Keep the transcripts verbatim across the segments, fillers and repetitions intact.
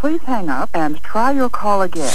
Please hang up and try your call again.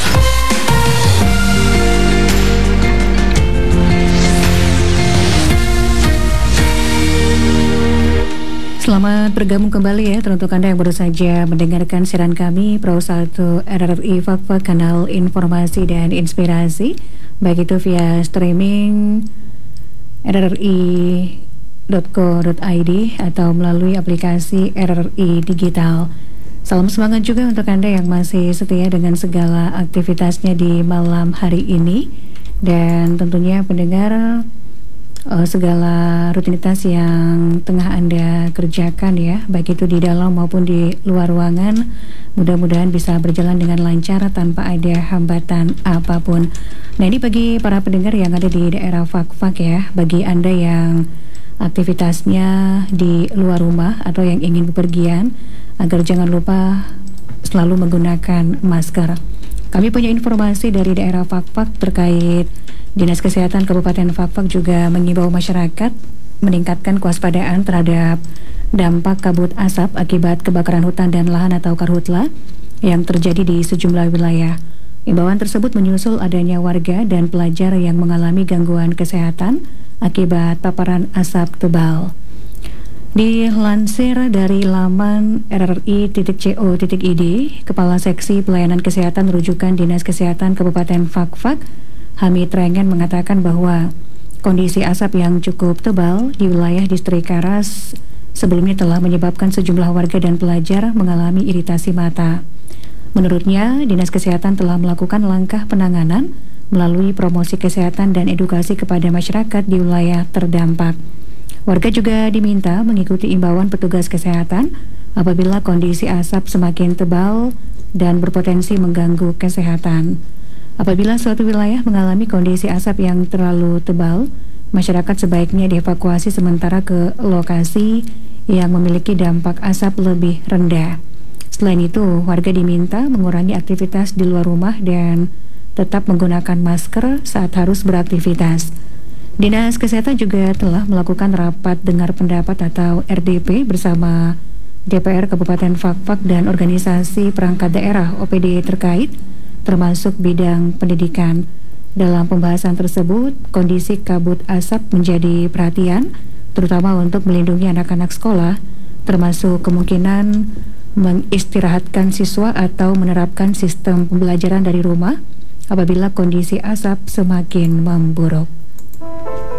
Selamat bergabung kembali ya teruntuk Anda yang baru saja mendengarkan siaran kami Pro satu R R I Fakfak, kanal informasi dan inspirasi, baik itu via streaming r r i dot co dot i d atau melalui aplikasi R R I Digital. Salam semangat juga untuk Anda yang masih setia dengan segala aktivitasnya di malam hari ini, dan tentunya pendengar Uh, segala rutinitas yang tengah Anda kerjakan ya, baik itu di dalam maupun di luar ruangan, mudah-mudahan bisa berjalan dengan lancar tanpa ada hambatan apapun. Nah, ini bagi para pendengar yang ada di daerah Fakfak ya, bagi Anda yang aktivitasnya di luar rumah atau yang ingin bepergian, agar jangan lupa selalu menggunakan masker. Kami punya informasi dari daerah Fakfak terkait Dinas Kesehatan Kabupaten Fakfak juga mengimbau masyarakat meningkatkan kewaspadaan terhadap dampak kabut asap akibat kebakaran hutan dan lahan atau karhutla yang terjadi di sejumlah wilayah. Imbauan tersebut menyusul adanya warga dan pelajar yang mengalami gangguan kesehatan akibat paparan asap tebal. Dilansir dari laman r r i titik co titik i d, Kepala Seksi Pelayanan Kesehatan Rujukan Dinas Kesehatan Kabupaten Fakfak, Hamid Rengen, mengatakan bahwa kondisi asap yang cukup tebal di wilayah Distrik Karas sebelumnya telah menyebabkan sejumlah warga dan pelajar mengalami iritasi mata. Menurutnya, Dinas Kesehatan telah melakukan langkah penanganan melalui promosi kesehatan dan edukasi kepada masyarakat di wilayah terdampak. Warga juga diminta mengikuti imbauan petugas kesehatan apabila kondisi asap semakin tebal dan berpotensi mengganggu kesehatan. Apabila suatu wilayah mengalami kondisi asap yang terlalu tebal, masyarakat sebaiknya dievakuasi sementara ke lokasi yang memiliki dampak asap lebih rendah. Selain itu, warga diminta mengurangi aktivitas di luar rumah dan tetap menggunakan masker saat harus beraktivitas. Dinas Kesehatan juga telah melakukan rapat dengar pendapat atau R D P bersama D P R Kabupaten Fakfak dan organisasi perangkat daerah O P D terkait, termasuk bidang pendidikan. Dalam pembahasan tersebut, kondisi kabut asap menjadi perhatian, terutama untuk melindungi anak-anak sekolah, termasuk kemungkinan mengistirahatkan siswa atau menerapkan sistem pembelajaran dari rumah apabila kondisi asap semakin memburuk.